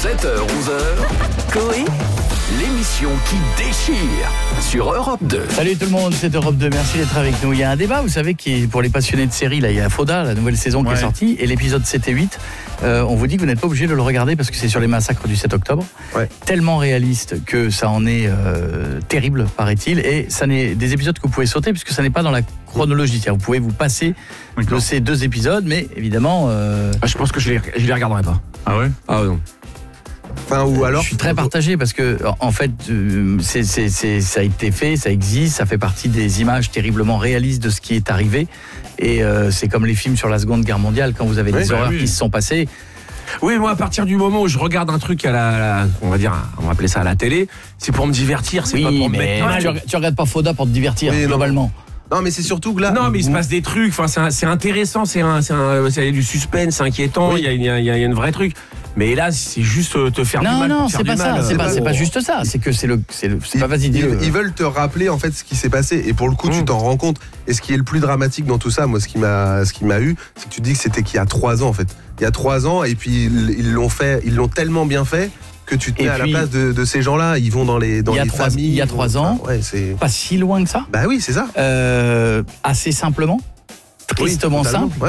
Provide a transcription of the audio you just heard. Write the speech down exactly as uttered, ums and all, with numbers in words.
sept heures onze heures, Coé, l'émission qui déchire sur Europe deux. Salut tout le monde, c'est Europe deux, merci d'être avec nous. Il y a un débat, vous savez, qui est pour les passionnés de séries, là, il y a Fauda, la nouvelle saison qui ouais. est sortie, et l'épisode sept et huit, euh, on vous dit que vous n'êtes pas obligé de le regarder parce que c'est sur les massacres du sept octobre. Ouais. Tellement réaliste que ça en est euh, terrible, paraît-il, et ça n'est des épisodes que vous pouvez sauter puisque ça n'est pas dans la chronologie. C'est-à-dire, vous pouvez vous passer de ces deux épisodes, mais évidemment... Euh... Ah, je pense que je les, je les regarderai pas. Ah ouais Ah non. Enfin, ou alors, je suis très partagé parce que en fait euh, c'est, c'est, c'est, ça a été fait, ça existe, ça fait partie des images terriblement réalistes de ce qui est arrivé et euh, c'est comme les films sur la Seconde Guerre mondiale quand vous avez oui, des bah horreurs oui. qui se sont passées. Oui, moi, à partir du moment où je regarde un truc à la, à la- on va dire, on va appeler ça à la télé, c'est pour me divertir, c'est Oui, pas pour me mais mettre mal. tu, reg- tu regardes pas Fauda pour te divertir Oui, non. globalement. non, mais c'est surtout que là. Non, mais il se passe des trucs. Enfin, c'est, un- c'est intéressant. C'est un, c'est un, c'est du suspense, c'est inquiétant. Oui. Il y a, il y a, il y a, il y a une vraie truc. Mais là, c'est juste euh, te faire du Non mal. non, te faire c'est du pas mal. ça, c'est Euh, pas, c'est bon. pas juste ça, c'est que c'est le c'est le c'est Ils, pas vas-y ils- dis-le. ils veulent te rappeler en fait ce qui s'est passé et pour le coup tu Mm. t'en rends compte. Et ce qui est le plus dramatique dans tout ça, moi ce qui m'a ce qui m'a eu, c'est que tu dis que c'était qu'il y a trois ans en fait. Il y a trois ans et puis ils ils l'ont fait, ils l'ont tellement bien fait que tu te Et mets à la puis, place de, de ces gens-là. Ils vont dans les dans il y a les trois- familles. il y a ils vont- trois ans. enfin, ouais, c'est. Pas si loin que ça. Bah oui, c'est ça. Euh, assez simplement, tristement Oui, totalement. simple.